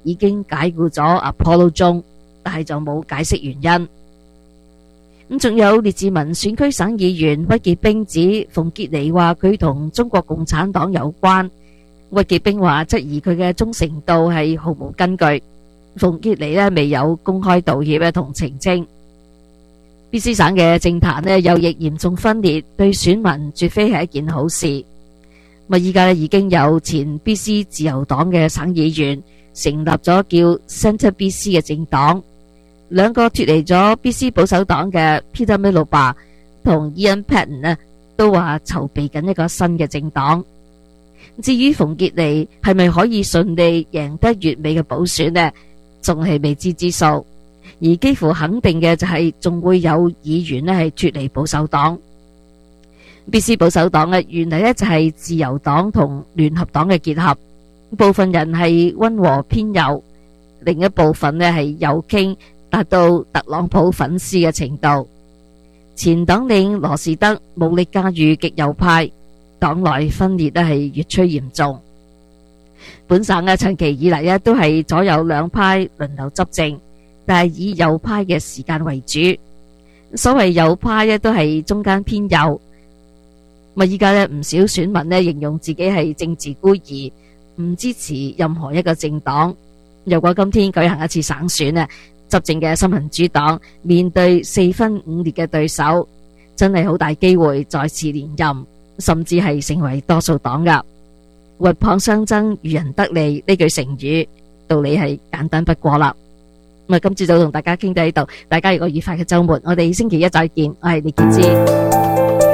已經解僱咗阿波羅鐘，但係就冇解釋原因。咁仲有列治文選區省議員屈傑冰指馮傑尼話佢同中國共產黨有關，屈傑冰話質疑佢嘅忠誠度係毫無根據。馮傑尼未有公開道歉同澄清。BC 省嘅政壇右翼嚴重分裂，對選民絕非係一件好事。依家已經有前 BC 自由黨嘅省議員成立咗叫 Centre BC 嘅政黨，兩個脫離咗 BC 保守黨嘅 Peter Miloba 同 Ian Paton 都話籌備緊一個新嘅政黨。至於馮傑尼係咪可以順利贏得月尾嘅補選呢？仲係未知之數。而幾乎肯定嘅就係仲會有議員係脫離保守黨。BC 保守黨原嚟就係自由黨同聯合黨嘅結合，部分人係溫和偏右，另一部分係右傾，達到特朗普粉絲嘅程度。前黨領羅士德武力駕馭極右派，黨內分裂係越趨嚴重。本省長期以嚟都係左右兩派輪流執政，但係以右派嘅時間為主。所謂右派都係中間偏右。依家唔少選民形容自己係政治孤兒，唔支持任何一個政黨。如果今天舉行一次省選執政嘅新民主黨面對4分5裂嘅對手，真係好大機會再次連任，甚至係成為多數黨噶。鷸蚌相爭，漁人得利呢句成語道理係簡單不過啦。今朝早同大家傾到呢度，大家有個愉快嘅周末，我哋星期一再見。我係列傑茲。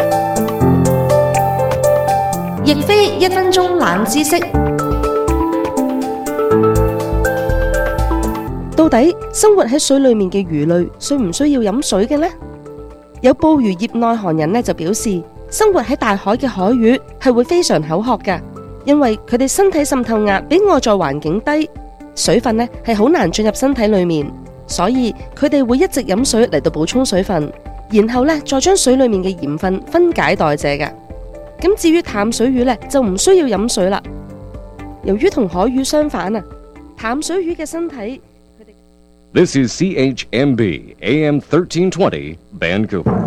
亦非1分鐘冷知識。到底生活喺水裏面嘅魚類需唔需要飲水嘅呢？有捕魚業內行人就表示，生活喺大海嘅海魚係會非常口渴㗎，因為佢哋身體滲透壓比外在環境低，水分係好難進入身體裏面，所以佢哋會一直飲水嚟到補充水分，然後再將水裏面嘅鹽分分解代謝㗎。咁至於淡水魚就唔需要飲水啦。由於同海魚相反淡水魚嘅身體， This is CHMB AM 1320 Vancouver.